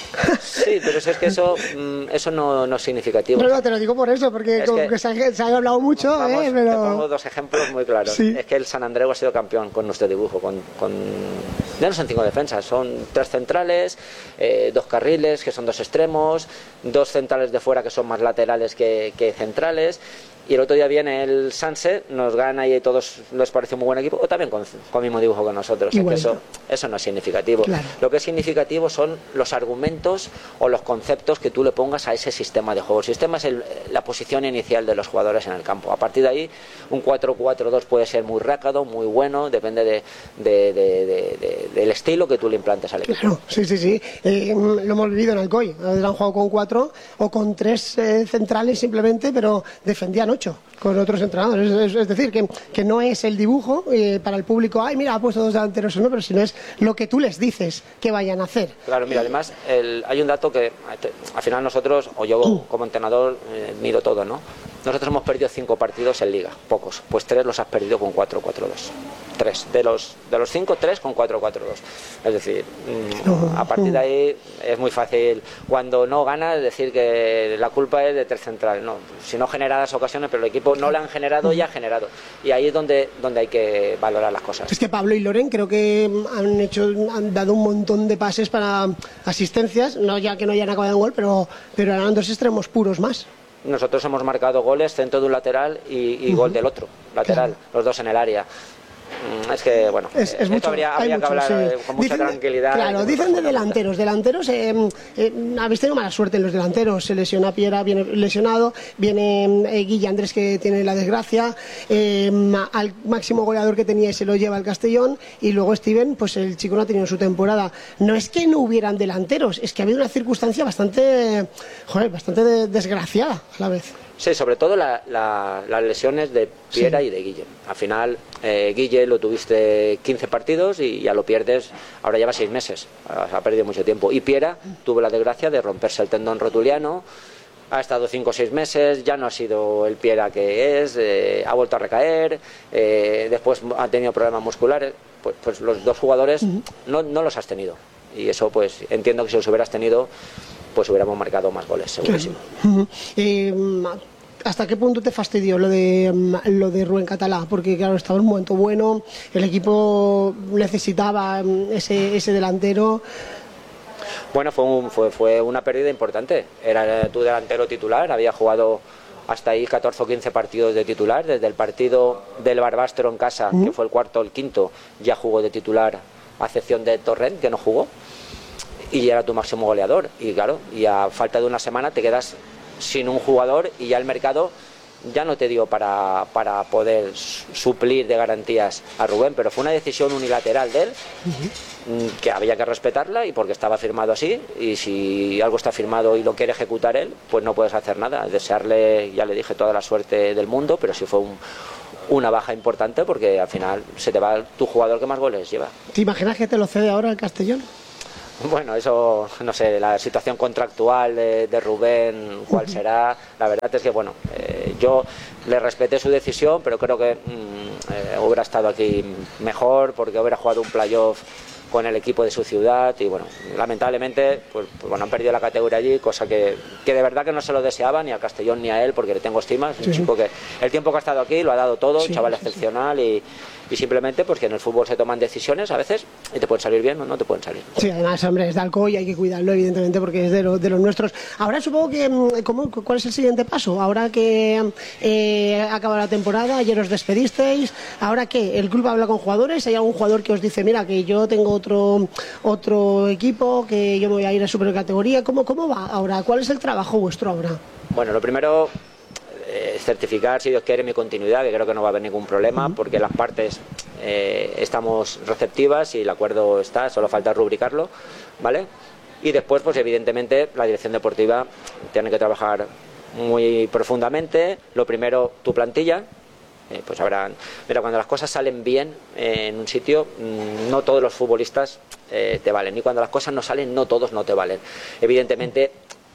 Speaker 1: Sí, pero es que eso, mmm, eso no, no es significativo.
Speaker 13: No, no, te lo digo por eso, porque
Speaker 1: Es
Speaker 13: como
Speaker 1: que-
Speaker 13: que se, ha, se ha hablado mucho,
Speaker 1: Vamos,
Speaker 13: ¿eh?
Speaker 1: te
Speaker 13: Pero...
Speaker 1: pongo dos ejemplos muy claros.
Speaker 13: Sí.
Speaker 1: Es que el San Andreu ha sido campeón con nuestro dibujo, con, con... ya no son cinco defensas, son tres centrales, eh, dos carriles que son dos extremos, dos centrales de fuera que son más laterales que, que centrales. Y el otro día viene el Sanse, nos gana y a todos les parece un muy buen equipo, o también con, con el mismo dibujo que nosotros. Es que eso, eso no es significativo.
Speaker 13: Claro.
Speaker 1: Lo que es significativo son los argumentos o los conceptos que tú le pongas a ese sistema de juego. El sistema es el- la posición inicial de los jugadores en el campo. A partir de ahí, un cuatro cuatro dos puede ser muy rácado, muy bueno, depende de, de- de- de- de- del estilo que tú le implantes al equipo.
Speaker 13: Claro, sí, sí, sí. Eh, lo hemos vivido en Alcoy. Han jugado con cuatro o con tres eh, centrales simplemente, pero defendían ocho con otros entrenadores. Es, es- es decir, que, que no es el dibujo eh, para el público, ay, mira, ha puesto dos delanteros o no, pero sino es lo que tú les dices que vayan a hacer.
Speaker 1: Claro, mira, además el- hay un dato que te- al final nosotros, o yo como entrenador, eh, miro todo, ¿no? Nosotros hemos perdido cinco partidos en Liga, pocos. Pues tres los has perdido con cuatro cuatro dos. Tres. De los, de los cinco, tres con cuatro cuatro dos. Es decir, mm, a partir de ahí es muy fácil. Cuando no ganas, decir que la culpa es de tres centrales. No, si no genera las ocasiones, pero el equipo no le han generado y ha generado. Y ahí es donde, donde hay que valorar las cosas.
Speaker 13: Es que Pablo y Loren creo que han hecho, han dado un montón de pases para asistencias, no ya que no hayan acabado en gol, pero, pero eran dos extremos puros más.
Speaker 1: Nosotros hemos marcado goles, centro de un lateral y, y gol del otro, lateral, los dos en el área. Es que, bueno,
Speaker 13: es, es
Speaker 1: esto
Speaker 13: mucho,
Speaker 1: habría, habría
Speaker 13: mucho,
Speaker 1: que hablar
Speaker 13: sí.
Speaker 1: con mucha
Speaker 13: dicen,
Speaker 1: tranquilidad.
Speaker 13: Claro, dicen de delanteros. Delanteros, eh, eh, habéis tenido mala suerte en los delanteros. Se lesiona Piera, viene lesionado, viene eh, Guille Andrés, que tiene la desgracia, eh, al máximo goleador que tenía se lo lleva el Castellón, y luego Steven, pues el chico no ha tenido su temporada. No es que no hubieran delanteros, es que ha habido una circunstancia bastante, joder, bastante de, desgraciada a la vez.
Speaker 1: Sí, sobre todo la, la, las lesiones de Piera sí. y de Guille. Al final, eh, Guille lo tuviste quince partidos y ya lo pierdes, ahora lleva seis meses, ha perdido mucho tiempo. Y Piera tuvo la desgracia de romperse el tendón rotuliano, ha estado cinco o seis meses, ya no ha sido el Piera que es, eh, ha vuelto a recaer, eh, después ha tenido problemas musculares. Pues, pues los dos jugadores uh-huh. no, no los has tenido. Y eso, pues entiendo que si los hubieras tenido, pues hubiéramos marcado más goles, segurísimo.
Speaker 13: Uh-huh. Eh, ¿Hasta qué punto te fastidió lo de lo de Rubén Catalá? Porque claro, estaba en un momento bueno, el equipo necesitaba ese, ese delantero.
Speaker 1: Bueno, fue, un, fue, fue una pérdida importante. Era tu delantero titular, había jugado hasta ahí catorce o quince partidos de titular. Desde el partido del Barbastro en casa, uh-huh. que fue el cuarto o el quinto, ya jugó de titular, a excepción de Torrent, que no jugó. Y era tu máximo goleador. Y claro, y a falta de una semana te quedas sin un jugador y ya el mercado ya no te dio para, para poder suplir de garantías a Rubén, pero fue una decisión unilateral de él, uh-huh. que había que respetarla, y porque estaba firmado así, y si algo está firmado y lo quiere ejecutar él, pues no puedes hacer nada. Desearle, ya le dije, toda la suerte del mundo, pero sí fue un, una baja importante, porque al final se te va tu jugador que más goles lleva.
Speaker 13: ¿Te imaginas que te lo cede ahora el Castellón?
Speaker 1: Bueno, eso, no sé, la situación contractual de, de Rubén, cuál será. La verdad es que, bueno, eh, yo le respeté su decisión, pero creo que mm, eh, hubiera estado aquí mejor, porque hubiera jugado un playoff con el equipo de su ciudad, y bueno, lamentablemente pues, pues bueno, han perdido la categoría allí, cosa que, que de verdad que no se lo deseaba ni a Castellón ni a él, porque le tengo estima. Es un sí. chico que el tiempo que ha estado aquí lo ha dado todo, sí, un chaval sí, excepcional sí. y y simplemente pues que en el fútbol se toman decisiones a veces y te pueden salir bien o no te pueden salir.
Speaker 13: Sí, además, hombre, es de Alcoy y hay que cuidarlo, evidentemente, porque es de, lo, de los nuestros. Ahora supongo que, ¿cómo, ¿cuál es el siguiente paso? Ahora que eh, acaba la temporada, ayer os despedisteis, ¿ahora qué? ¿El club habla con jugadores? ¿Hay algún jugador que os dice, mira, que yo tengo otro otro equipo, que yo me voy a ir a supercategoría? ¿Cómo, cómo va ahora? ¿Cuál es el trabajo vuestro ahora?
Speaker 1: Bueno, lo primero, certificar, si Dios quiere, mi continuidad, que creo que no va a haber ningún problema, uh-huh. porque las partes eh, estamos receptivas y el acuerdo está, solo falta rubricarlo, ¿vale? Y después, pues evidentemente, la dirección deportiva tiene que trabajar muy profundamente. Lo primero, tu plantilla. Eh, pues habrán, mira, cuando las cosas salen bien eh, en un sitio, mmm, no todos los futbolistas eh, te valen, y cuando las cosas no salen, no todos no te valen. Evidentemente,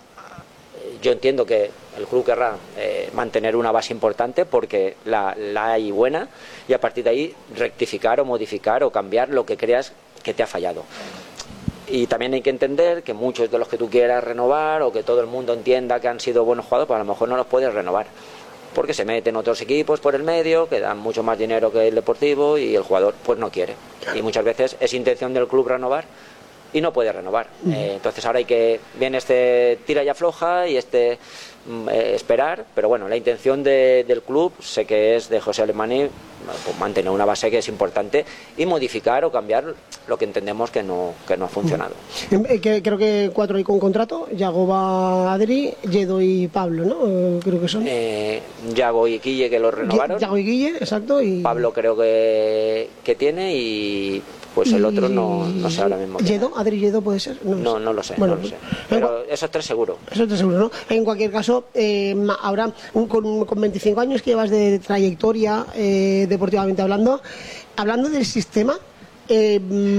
Speaker 1: yo entiendo que el club querrá eh, mantener una base importante porque la, la hay buena, y a partir de ahí rectificar o modificar o cambiar lo que creas que te ha fallado. Y también hay que entender que muchos de los que tú quieras renovar, o que todo el mundo entienda que han sido buenos jugadores, pues a lo mejor no los puedes renovar, porque se meten otros equipos por el medio que dan mucho más dinero que el Deportivo, y el jugador pues no quiere. Y muchas veces es intención del club renovar y no puede renovar. Uh-huh. Eh, entonces ahora hay que, viene este tira y afloja y este eh, esperar, pero bueno, la intención de, del club, sé que es de José Alemany, pues mantener una base que es importante y modificar o cambiar lo que entendemos que no, que no ha funcionado.
Speaker 13: Uh-huh. Eh, que, creo que cuatro hay con contrato, Yagoba, Adri, Yedo y Pablo, ¿no? Eh, creo que son.
Speaker 1: Eh, Yago y Guille, que lo renovaron.
Speaker 13: Yago y Guille, exacto. Y
Speaker 1: Pablo creo que, que tiene, y pues el otro no, no sé ahora mismo.
Speaker 13: ¿Yedo? ¿Adri Yedo puede ser?
Speaker 1: No, no, no lo sé, bueno, no lo sé. Pero esos tres seguro.
Speaker 13: Esos tres seguro, ¿no? En cualquier caso, eh, ahora un, con, con veinticinco años que llevas de trayectoria, eh, deportivamente hablando, hablando del sistema, eh,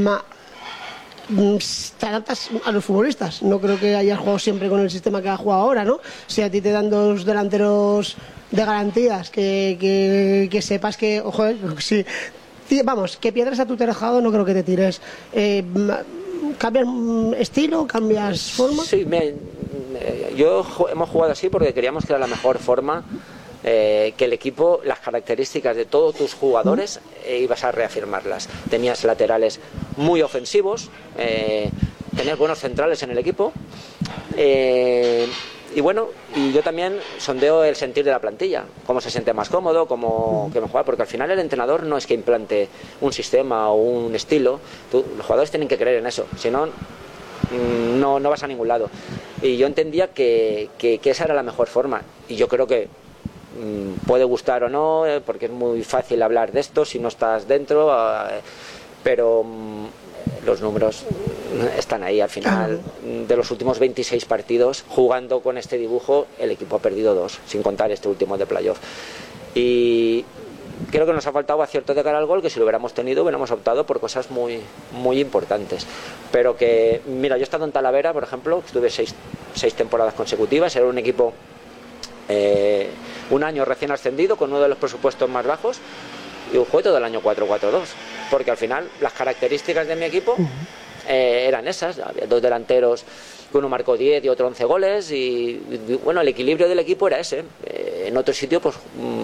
Speaker 13: te adaptas a los futbolistas. No creo que hayas jugado siempre con el sistema que has jugado ahora, ¿no? Si a ti te dan dos delanteros de garantías, que, que, que sepas que, ojo, si... Vamos, que piedras a tu tejado no creo que te tires. Eh, ¿Cambias estilo? ¿Cambias forma?
Speaker 1: Sí, me, me, yo hemos jugado así porque queríamos que era la mejor forma, eh, que el equipo, las características de todos tus jugadores, eh, ibas a reafirmarlas. Tenías laterales muy ofensivos, eh, tenías buenos centrales en el equipo, eh, y bueno, y yo también sondeo el sentir de la plantilla, cómo se siente más cómodo, cómo que mejor, porque al final el entrenador no es que implante un sistema o un estilo, tú, los jugadores tienen que creer en eso, si no, no, no vas a ningún lado. Y yo entendía que, que, que esa era la mejor forma, y yo creo que mmm, puede gustar o no, eh, porque es muy fácil hablar de esto si no estás dentro, eh, pero mmm, los números están ahí. Al final, de los últimos veintiséis partidos jugando con este dibujo, el equipo ha perdido dos, sin contar este último de playoff. Y creo que nos ha faltado acierto de cara al gol, que si lo hubiéramos tenido hubiéramos optado por cosas muy, muy importantes. Pero que, mira, yo he estado en Talavera, por ejemplo, estuve seis, seis temporadas consecutivas, era un equipo, eh, un año recién ascendido, con uno de los presupuestos más bajos, y jugué todo el año cuatro cuatro dos, porque al final las características de mi equipo eh, eran esas. Había dos delanteros, que uno marcó diez y otro once goles, y, y bueno, el equilibrio del equipo era ese. Eh, en otro sitio pues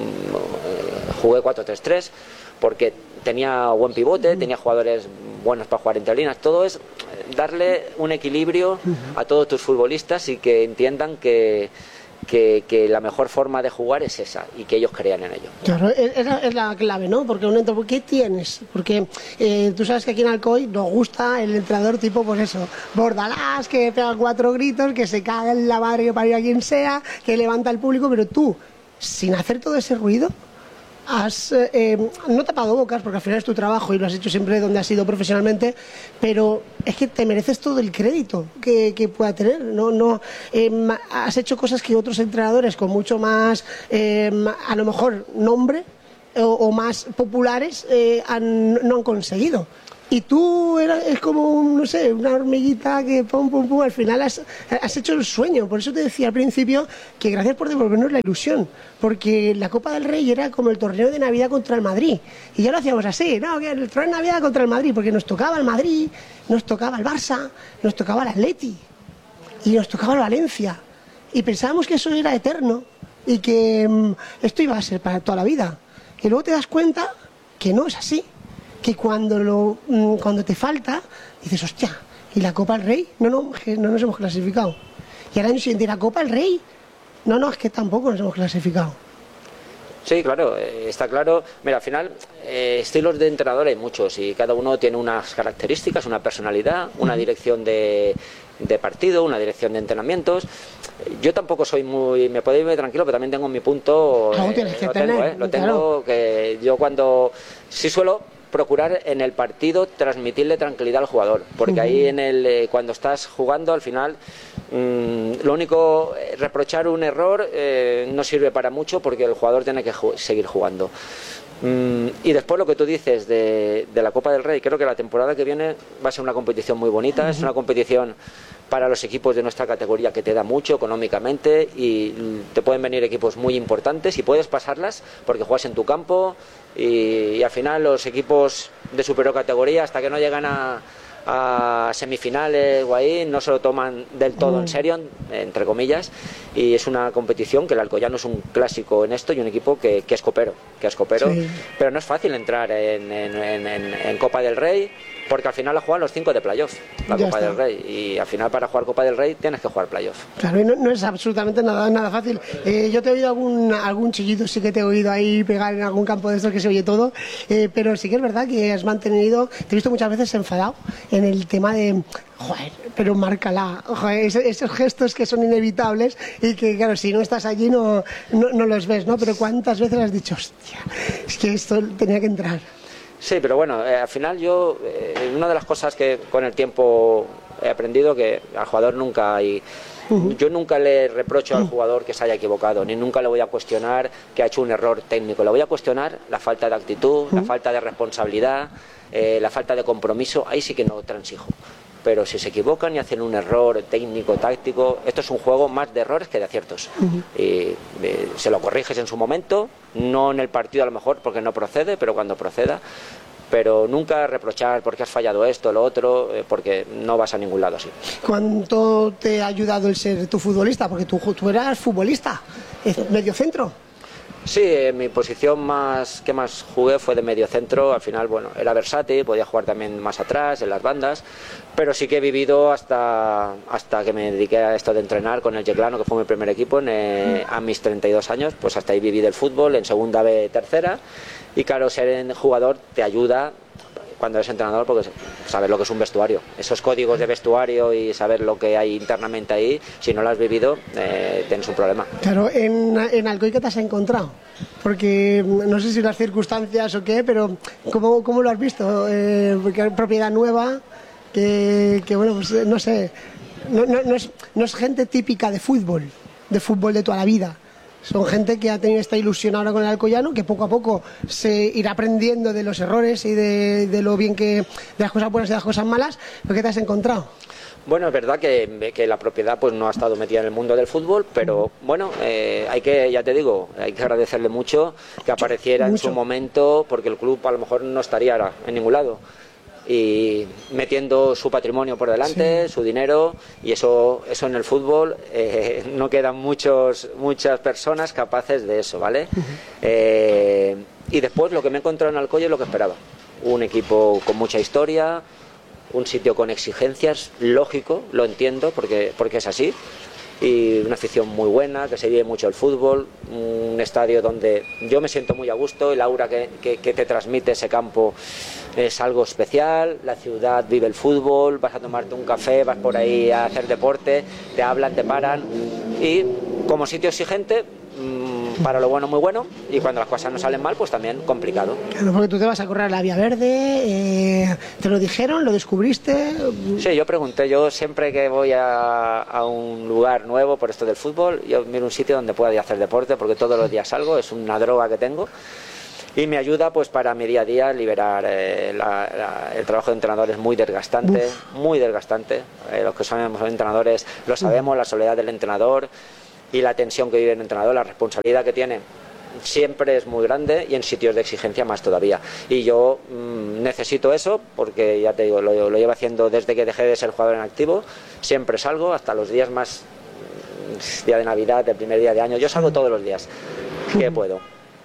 Speaker 1: mmm, jugué cuatro tres tres, porque tenía buen pivote, tenía jugadores buenos para jugar entre líneas. Todo es darle un equilibrio a todos tus futbolistas y que entiendan que Que, que la mejor forma de jugar es esa y que ellos crean en ello.
Speaker 13: Claro, es, es la clave, ¿no? Porque un entrenador, ¿qué tienes? Porque eh, tú sabes que aquí en Alcoy nos gusta el entrenador tipo, pues eso, Bordalás, que pega cuatro gritos, que se caga en la madre que parió a quien sea, que levanta al público, pero tú, sin hacer todo ese ruido, has eh, no tapado bocas, porque al final es tu trabajo y lo has hecho siempre donde has sido profesionalmente, pero es que te mereces todo el crédito que, que pueda tener. No, no eh, has hecho cosas que otros entrenadores con mucho más, eh, a lo mejor, nombre o, o más populares eh, han, no han conseguido. Y tú eras, es como, no sé, una hormiguita que pum, pum, pum, al final has, has hecho el sueño. Por eso te decía al principio que gracias por devolvernos la ilusión, porque la Copa del Rey era como el torneo de Navidad contra el Madrid, y ya lo hacíamos así, no, que el torneo de Navidad contra el Madrid, porque nos tocaba el Madrid, nos tocaba el Barça, nos tocaba el Atleti, y nos tocaba el Valencia, y pensábamos que eso era eterno, y que um, esto iba a ser para toda la vida, y luego te das cuenta que no es así, que cuando lo cuando te falta dices, hostia, ¿y la Copa del Rey? No, no, no nos hemos clasificado. Y al año siguiente, ¿la Copa del Rey? No, no, es que tampoco nos hemos clasificado.
Speaker 1: Sí, claro, eh, está claro. Mira, al final, eh, estilos de entrenador hay muchos y cada uno tiene unas características, una personalidad, una dirección de, de partido, una dirección de entrenamientos. Yo tampoco soy muy, me puedo irme tranquilo, pero también tengo mi punto.
Speaker 13: Eh, tienes que
Speaker 1: lo
Speaker 13: tener,
Speaker 1: tengo, eh, lo tengo,
Speaker 13: claro.
Speaker 1: Que yo cuando sí suelo procurar en el partido transmitirle tranquilidad al jugador, porque uh-huh. ahí en el eh, cuando estás jugando al final mmm, lo único eh, reprochar un error eh, no sirve para mucho, porque el jugador tiene que ju- seguir jugando. Mm, y después lo que tú dices de, de la Copa del Rey, creo que la temporada que viene va a ser una competición muy bonita, uh-huh. es una competición para los equipos de nuestra categoría que te da mucho económicamente, y te pueden venir equipos muy importantes y puedes pasarlas porque juegas en tu campo, y, y al final los equipos de superior categoría, hasta que no llegan a, a semifinales o ahí, no se lo toman del todo en serio, entre comillas, y es una competición que el Alcoyano es un clásico en esto y un equipo que, que es copero, que es copero, sí. Pero no es fácil entrar en, en, en, en, en Copa del Rey, porque al final la juegan los cinco de playoff, la ya Copa está. del Rey, y al final para jugar Copa del Rey tienes que jugar playoff.
Speaker 13: Claro, y no, no es absolutamente nada, nada fácil. Eh, yo te he oído algún, algún chillito, sí que te he oído ahí pegar en algún campo de estos que se oye todo, eh, pero sí que es verdad que has mantenido, te he visto muchas veces enfadado en el tema de, joder, pero márcala, joder, esos, esos gestos que son inevitables y que, claro, si no estás allí no, no, no los ves, ¿no? Pero ¿cuántas veces has dicho, hostia, es que esto tenía que entrar?
Speaker 1: Sí, pero bueno, eh, al final yo, eh, una de las cosas que con el tiempo he aprendido, que al jugador nunca hay... Uh-huh. Yo nunca le reprocho al jugador que se haya equivocado, ni nunca le voy a cuestionar que ha hecho un error técnico. Le voy a cuestionar la falta de actitud, uh-huh. la falta de responsabilidad, eh, la falta de compromiso. Ahí sí que no transijo. Pero si se equivocan y hacen un error técnico, táctico, esto es un juego más de errores que de aciertos. Uh-huh. Y eh, se lo corriges en su momento, no en el partido a lo mejor porque no procede, pero cuando proceda. Pero nunca reprochar porque has fallado esto, lo otro, eh, porque no vas a ningún lado así.
Speaker 13: ¿Cuánto te ha ayudado el ser tu futbolista? Porque tú, tú eras futbolista, medio centro.
Speaker 1: Sí, eh, mi posición más que más jugué fue de medio centro. Al final, bueno, era versátil, podía jugar también más atrás, en las bandas, pero sí que he vivido hasta, hasta que me dediqué a esto de entrenar con el Yeclano, que fue mi primer equipo, en, eh, a mis treinta y dos años, pues hasta ahí viví del fútbol, en segunda B, tercera, y claro, ser jugador te ayuda cuando eres entrenador, porque sabes lo que es un vestuario, esos códigos de vestuario y saber lo que hay internamente ahí, si no lo has vivido, eh, tienes un problema.
Speaker 13: Claro, en, en Alcoy, ¿qué te has encontrado? Porque no sé si las circunstancias o qué, pero ¿cómo, cómo lo has visto? Eh, porque hay propiedad nueva, que, que bueno, pues no sé, no, no, no, es, no es gente típica de fútbol, de fútbol de toda la vida. Son gente que ha tenido esta ilusión ahora con el Alcoyano, que poco a poco se irá aprendiendo de los errores y de, de lo bien que, de las cosas buenas y de las cosas malas. ¿Pero qué te has encontrado?
Speaker 1: Bueno, es verdad que, que la propiedad pues no ha estado metida en el mundo del fútbol, pero bueno, eh, hay que, ya te digo, hay que agradecerle mucho que apareciera mucho. En su momento, porque el club a lo mejor no estaría ahora en ningún lado. Y metiendo su patrimonio por delante, sí. Su dinero, y eso eso en el fútbol eh, no quedan muchos muchas personas capaces de eso, ¿vale? Uh-huh. eh, y después lo que me he encontrado en Alcoy es lo que esperaba, un equipo con mucha historia, un sitio con exigencias, lógico, lo entiendo porque porque es así, y una afición muy buena, que se vive mucho el fútbol, un estadio donde yo me siento muy a gusto, el aura que, que, que te transmite ese campo es algo especial, la ciudad vive el fútbol, vas a tomarte un café, vas por ahí a hacer deporte, te hablan, te paran, y como sitio exigente, mmm, para lo bueno muy bueno, y cuando las cosas no salen mal, pues también complicado.
Speaker 13: Claro, porque tú te vas a correr a la Vía Verde, eh, ¿te lo dijeron? ¿Lo descubriste?
Speaker 1: Sí, yo pregunté, yo siempre que voy a, a un lugar nuevo por esto del fútbol, yo miro un sitio donde pueda hacer deporte, porque todos los días salgo, es una droga que tengo, y me ayuda pues para mi día a día liberar eh, la, la, el trabajo de entrenador es muy desgastante, Uf. muy desgastante, eh, los que somos entrenadores lo sabemos, la soledad del entrenador y la tensión que vive el entrenador, la responsabilidad que tiene siempre es muy grande, y en sitios de exigencia más todavía, y yo mmm, necesito eso porque ya te digo, lo, lo llevo haciendo desde que dejé de ser jugador en activo, siempre salgo hasta los días más, día de Navidad, el primer día de año, yo salgo todos los días que puedo.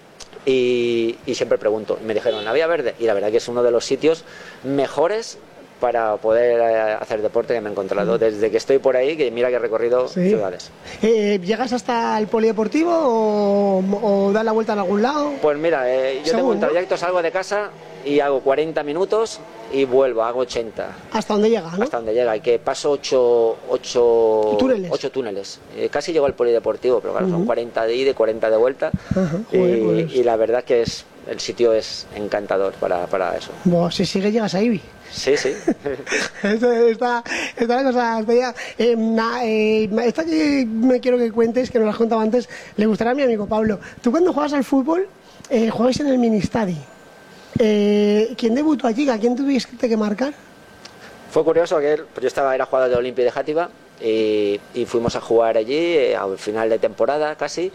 Speaker 1: Y, y siempre pregunto, me dijeron la Vía Verde, y la verdad que es uno de los sitios mejores para poder hacer deporte que me he encontrado desde que estoy por ahí, que mira que he recorrido sí. ciudades.
Speaker 13: Eh, ¿Llegas hasta el polideportivo o, o das la vuelta en algún lado?
Speaker 1: Pues mira, eh, yo tengo un trayecto, ¿no? Salgo de casa y hago cuarenta minutos y vuelvo, hago ochenta.
Speaker 13: ¿Hasta dónde llega, no?
Speaker 1: Hasta donde llega, y que paso ocho, ocho
Speaker 13: túneles.
Speaker 1: Ocho túneles. Eh, casi llego al polideportivo, pero claro, uh-huh. son cuarenta de ida y cuarenta de vuelta. Uh-huh. y, pues. y la verdad que es el sitio es encantador para, para eso.
Speaker 13: Bueno, si sigue llegas a Ibi.
Speaker 1: Sí, sí.
Speaker 13: esta, esta la cosa. Eh, na, eh, esta que me quiero que cuentes, que nos la has contado antes, le gustará a mi amigo Pablo. Tú cuando juegas al fútbol, eh, juegas en el Ministadi. Eh, ¿Quién debutó allí? ¿A quién tuviste que marcar?
Speaker 1: Fue curioso que pues yo estaba, era jugador de Olimpia de Játiva y, y fuimos a jugar allí eh, al final de temporada casi.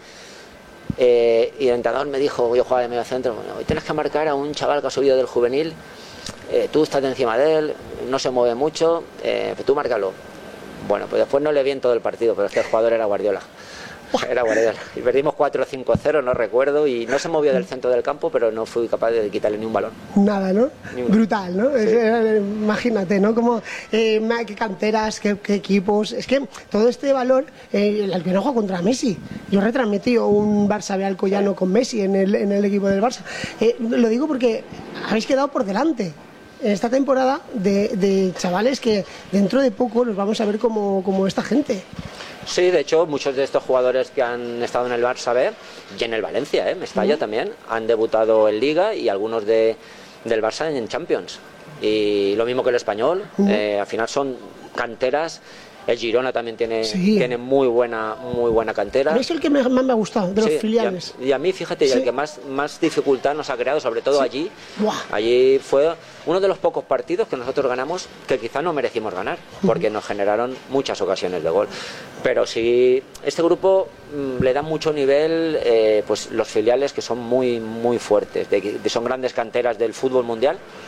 Speaker 1: Eh, y el entrenador me dijo, yo jugaba de medio centro, bueno, hoy tienes que marcar a un chaval que ha subido del juvenil, eh, tú estás encima de él, no se mueve mucho, eh, pues tú márcalo. Bueno, pues después no le vi en todo el partido, pero es que el jugador era Guardiola. Era Guardiola. Y perdimos cuatro cinco cero, no recuerdo, y no se movió del centro del campo, pero no fui capaz de quitarle ni un balón.
Speaker 13: Nada, ¿no? Brutal, ¿no? Sí. Es, imagínate, ¿no? Como, eh, qué canteras, qué, qué equipos. Es que todo este valor, eh, el Alcoyano juega contra Messi. Yo retransmití un Barça B Alcoyano sí. con Messi en el, en el equipo del Barça. Eh, lo digo porque habéis quedado por delante en esta temporada de, de chavales que dentro de poco los vamos a ver como, como esta gente.
Speaker 1: Sí, de hecho, muchos de estos jugadores que han estado en el Barça B y en el Valencia, ¿eh? Mestalla uh-huh. también, han debutado en Liga y algunos de, del Barça en Champions. Y lo mismo que el Español, uh-huh. eh, al final son canteras. El Girona también tiene, sí. tiene muy buena muy buena cantera.
Speaker 13: Es el que me, más me ha gustado, de los
Speaker 1: sí,
Speaker 13: filiales.
Speaker 1: Y a, y a mí, fíjate, sí. el que más, más dificultad nos ha creado, sobre todo sí. allí.
Speaker 13: Buah.
Speaker 1: Allí fue uno de los pocos partidos que nosotros ganamos que quizá no merecimos ganar, porque uh-huh. nos generaron muchas ocasiones de gol. Pero sí, este grupo mmm, le da mucho nivel, eh, pues los filiales que son muy, muy fuertes, de, de, son grandes canteras del fútbol mundial.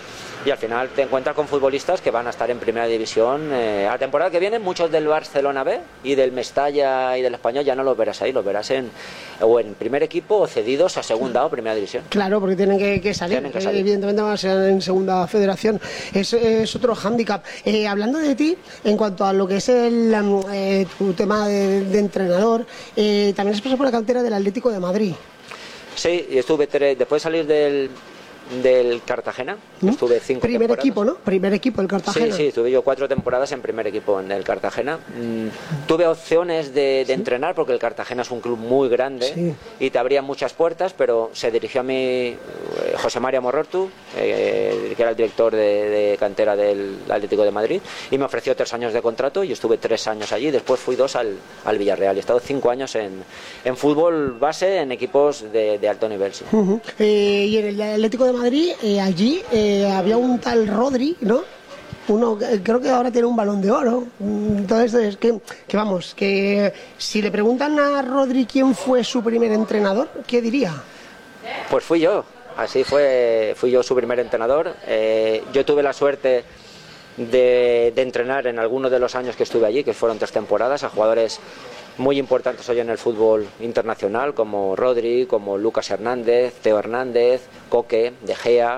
Speaker 1: y al final te encuentras con futbolistas que van a estar en primera división. Eh, a la temporada que viene muchos del Barcelona B y del Mestalla y del Español ya no los verás ahí, los verás en o en primer equipo o cedidos a segunda o primera división.
Speaker 13: Claro, porque tienen que, que salir,
Speaker 1: Tienen que salir.
Speaker 13: evidentemente van a ser en segunda federación, es, es otro hándicap. Eh, hablando de ti, en cuanto a lo que es el, eh, tu tema de, de entrenador, eh, también has pasado por la cantera del Atlético de Madrid.
Speaker 1: Sí, y estuve tres, después de salir del, del Cartagena,
Speaker 13: ¿Mm?
Speaker 1: estuve cinco
Speaker 13: Primer
Speaker 1: temporadas.
Speaker 13: equipo, ¿no? Primer equipo, el Cartagena.
Speaker 1: Sí, sí, tuve yo cuatro temporadas en primer equipo en el Cartagena. Mm, tuve opciones de, de entrenar porque el Cartagena es un club muy grande
Speaker 13: Sí.
Speaker 1: y te abría muchas puertas, pero se dirigió a mí eh, José María Morortu, eh, que era el director de, de cantera del Atlético de Madrid, y me ofreció tres años de contrato y estuve tres años allí. Después fui dos al, al Villarreal y he estado cinco años en, en fútbol base en equipos de, de alto nivel. Sí.
Speaker 13: Uh-huh. eh, y en el Atlético de Madrid, eh, allí eh, había un tal Rodri, ¿no? Uno, eh, creo que ahora tiene un Balón de Oro. Entonces, es que, que vamos, que si le preguntan a Rodri quién fue su primer entrenador, ¿qué diría?
Speaker 1: Pues fui yo, así fue, fui yo su primer entrenador. Eh, yo tuve la suerte de, de entrenar en algunos de los años que estuve allí, que fueron tres temporadas, a jugadores muy importantes hoy en el fútbol internacional, como Rodri, como Lucas Hernández, Teo Hernández, Coque, De Gea,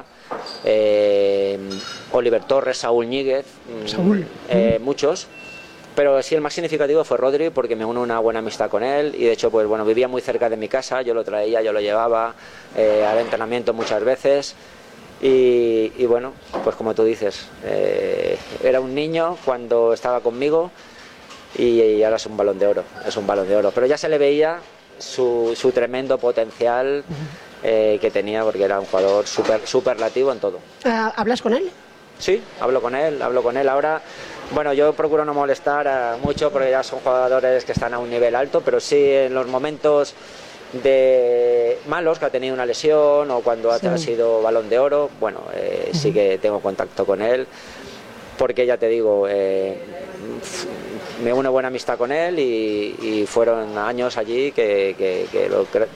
Speaker 1: eh, Oliver Torres, Saúl Ñíguez,
Speaker 13: Saúl.
Speaker 1: eh, muchos. Pero sí, el más significativo fue Rodri, porque me uno una buena amistad con él y de hecho pues bueno, vivía muy cerca de mi casa, yo lo traía, yo lo llevaba eh, al entrenamiento muchas veces y, y bueno, pues como tú dices, eh, era un niño cuando estaba conmigo y, y ahora es un Balón de Oro, es un Balón de Oro, pero ya se le veía su, su tremendo potencial eh, que tenía, porque era un jugador super, superlativo en todo.
Speaker 13: ¿Hablas con él?
Speaker 1: Sí, hablo con él, hablo con él ahora. Bueno, yo procuro no molestar a mucho porque ya son jugadores que están a un nivel alto, pero sí en los momentos de malos, que ha tenido una lesión o cuando ha,
Speaker 13: Sí.
Speaker 1: ha sido Balón de Oro, bueno, eh, sí que tengo contacto con él, porque ya te digo, eh, me une buena amistad con él y, y fueron años allí que, que, que lo,